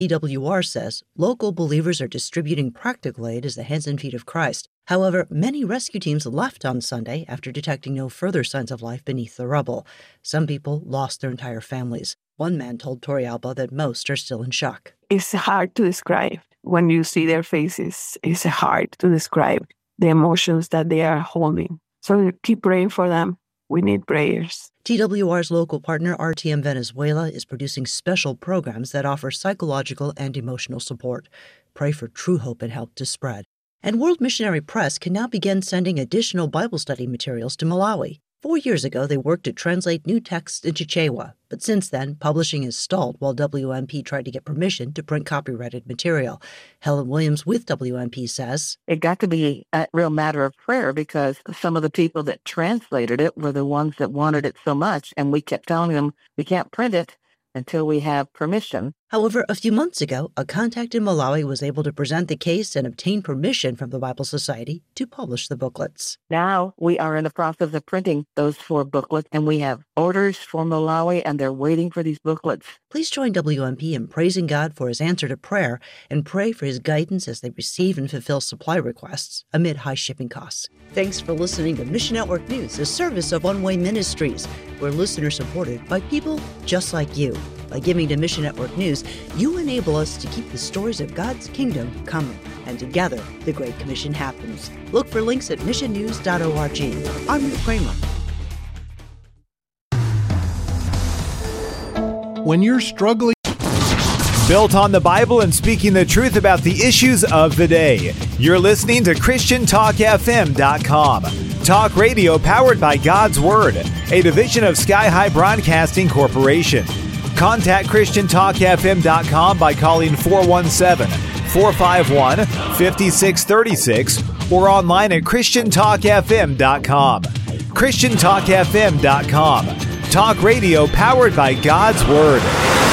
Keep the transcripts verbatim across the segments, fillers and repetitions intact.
E W R says local believers are distributing practical aid as the hands and feet of Christ. However, many rescue teams left on Sunday after detecting no further signs of life beneath the rubble. Some people lost their entire families. One man told Tori Alba that most are still in shock. It's hard to describe. When you see their faces, it's hard to describe the emotions that they are holding. So keep praying for them. We need prayers. T W R's local partner, R T M Venezuela, is producing special programs that offer psychological and emotional support. Pray for true hope and help to spread. And World Missionary Press can now begin sending additional Bible study materials to Malawi. Four years ago, they worked to translate new texts into Chichewa, but since then, publishing has stalled while W M P tried to get permission to print copyrighted material. Helen Williams with W M P says, It got to be a real matter of prayer because some of the people that translated it were the ones that wanted it so much, and we kept telling them we can't print it until we have permission. However, a few months ago, a contact in Malawi was able to present the case and obtain permission from the Bible Society to publish the booklets. Now we are in the process of printing those four booklets, and we have orders for Malawi, and they're waiting for these booklets. Please join W M P in praising God for his answer to prayer and pray for his guidance as they receive and fulfill supply requests amid high shipping costs. Thanks for listening to Mission Network News, a service of One Way Ministries. We're listener supported by people just like you. By giving to Mission Network News, you enable us to keep the stories of God's kingdom coming. And together, the Great Commission happens. Look for links at mission news dot org. I'm Ruth Kramer. When you're struggling... Built on the Bible and speaking the truth about the issues of the day. You're listening to Christian Talk F M dot com. Talk radio powered by God's Word, a division of Sky High Broadcasting Corporation. Contact Christian Talk F M dot com by calling four one seven, four five one, five six three six or online at Christian Talk F M dot com. Christian Talk F M dot com. Talk radio powered by God's Word.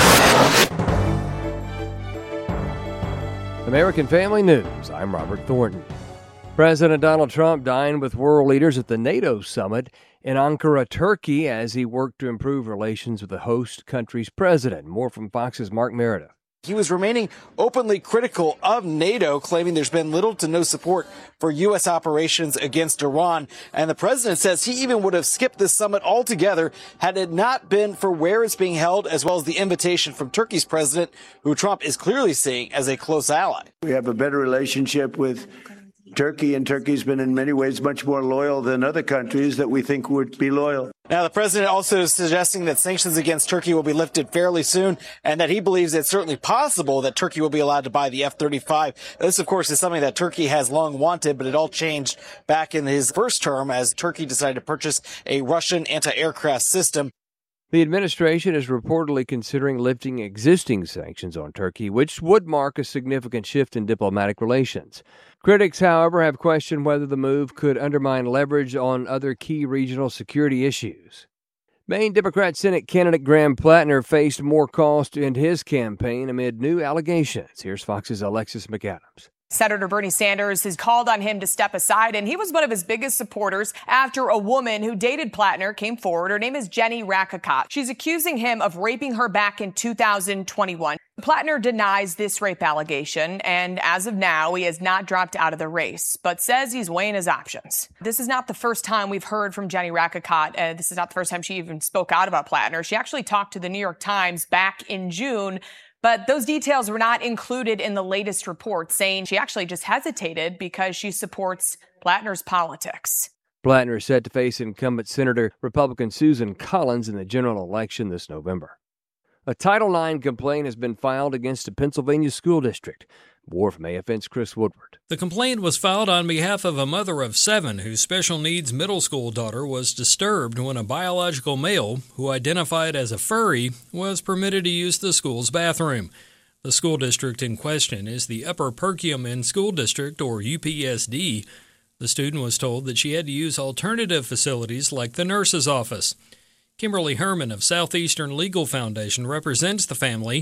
American Family News, I'm Robert Thornton. President Donald Trump dined with world leaders at the NATO summit in Ankara, Turkey, as he worked to improve relations with the host country's president. More from Fox's Mark Meredith. He was remaining openly critical of NATO, claiming there's been little to no support for U S operations against Iran. And the president says he even would have skipped this summit altogether had it not been for where it's being held, as well as the invitation from Turkey's president, who Trump is clearly seeing as a close ally. We have a better relationship with Turkey, and Turkey's been in many ways much more loyal than other countries that we think would be loyal. Now, the president also is suggesting that sanctions against Turkey will be lifted fairly soon, and that he believes it's certainly possible that Turkey will be allowed to buy the F thirty-five. This, of course, is something that Turkey has long wanted, but it all changed back in his first term as Turkey decided to purchase a Russian anti-aircraft system. The administration is reportedly considering lifting existing sanctions on Turkey, which would mark a significant shift in diplomatic relations. Critics, however, have questioned whether the move could undermine leverage on other key regional security issues. Maine Democrat Senate candidate Graham Plattner faced more cost in his campaign amid new allegations. Here's Fox's Alexis McAdams. Senator Bernie Sanders has called on him to step aside, and he was one of his biggest supporters after a woman who dated Plattner came forward. Her name is Jenny Rakakot. She's accusing him of raping her back in two thousand twenty-one. Plattner denies this rape allegation, and as of now, he has not dropped out of the race, but says he's weighing his options. This is not the first time we've heard from Jenny Rakakot. Uh, this is not the first time she even spoke out about Plattner. She actually talked to the New York Times back in June, but those details were not included in the latest report, saying she actually just hesitated because she supports Plattner's politics. Plattner is set to face incumbent Senator Republican Susan Collins in the general election this November. A Title nine complaint has been filed against a Pennsylvania school district. More from A F N's Chris Woodward. The complaint was filed on behalf of a mother of seven whose special needs middle school daughter was disturbed when a biological male, who identified as a furry, was permitted to use the school's bathroom. The school district in question is the Upper Perkiomen School District, or U P S D. The student was told that she had to use alternative facilities like the nurse's office. Kimberly Herman of Southeastern Legal Foundation represents the family,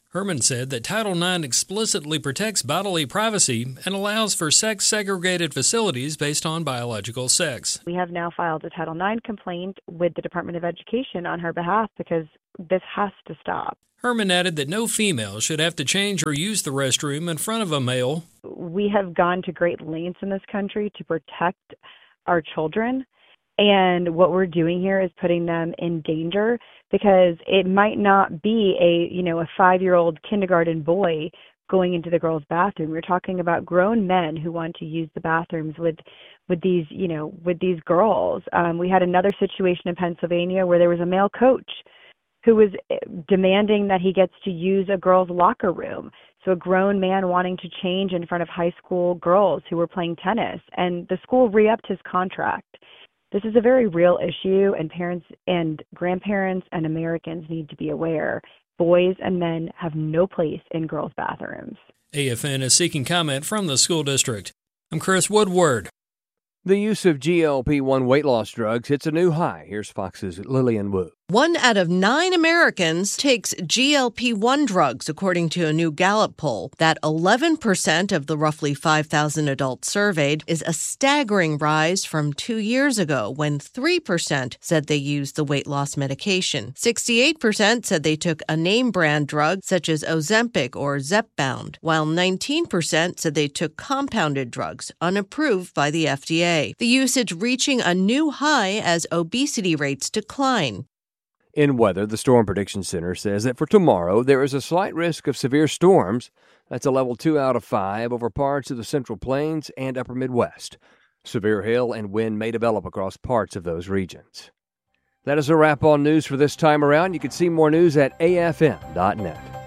Herman said that Title nine explicitly protects bodily privacy and allows for sex-segregated facilities based on biological sex. We have now filed a Title nine complaint with the Department of Education on her behalf because this has to stop. Herman added that no female should have to change or use the restroom in front of a male. We have gone to great lengths in this country to protect our children, and what we're doing here is putting them in danger because it might not be a, you know, a five-year-old kindergarten boy going into the girls' bathroom. We're talking about grown men who want to use the bathrooms with with these, you know, with these girls. Um, we had another situation in Pennsylvania where there was a male coach who was demanding that he gets to use a girl's locker room. So a grown man wanting to change in front of high school girls who were playing tennis, and the school re-upped his contract. This is a very real issue, and parents and grandparents and Americans need to be aware. Boys and men have no place in girls' bathrooms. A F N is seeking comment from the school district. I'm Chris Woodward. The use of G L P one weight loss drugs hits a new high. Here's Fox's Lillian Wu. One out of nine Americans takes G L P one drugs, according to a new Gallup poll. That eleven percent of the roughly five thousand adults surveyed is a staggering rise from two years ago when three percent said they used the weight loss medication. sixty-eight percent said they took a name brand drug such as Ozempic or Zepbound, while nineteen percent said they took compounded drugs unapproved by the F D A. The usage reaching a new high as obesity rates decline. In weather, the Storm Prediction Center says that for tomorrow, there is a slight risk of severe storms. That's a level two out of five over parts of the Central Plains and Upper Midwest. Severe hail and wind may develop across parts of those regions. That is a wrap on news for this time around. You can see more news at A F M dot net.